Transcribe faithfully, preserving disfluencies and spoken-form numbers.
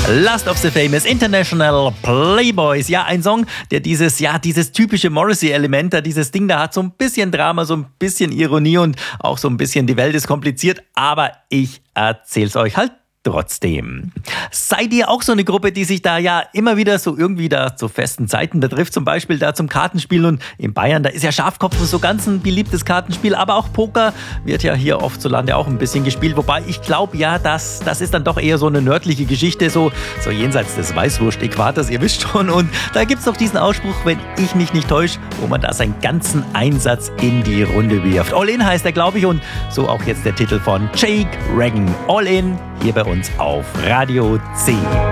Last of the Famous International Playboys. Ja, ein Song, der dieses, ja, dieses typische Morrissey-Element da, dieses Ding da hat, so ein bisschen Drama, so ein bisschen Ironie und auch so ein bisschen die Welt ist kompliziert, aber ich erzähl's euch halt trotzdem. Seid ihr auch so eine Gruppe, die sich da ja immer wieder so irgendwie da zu festen Zeiten da trifft, zum Beispiel da zum Kartenspiel, und in Bayern, da ist ja Schafkopf so ganz ein beliebtes Kartenspiel, aber auch Poker wird ja hier oft so Lande auch ein bisschen gespielt, wobei ich glaube, ja, das, das ist dann doch eher so eine nördliche Geschichte, so, so jenseits des Weißwurst-Äquators, ihr wisst schon, und da gibt's doch diesen Ausspruch, wenn ich mich nicht täusche, wo man da seinen ganzen Einsatz in die Runde wirft. All In heißt er, glaube ich, und so auch jetzt der Titel von Jake Regan. All In, hier bei uns auf Radio C.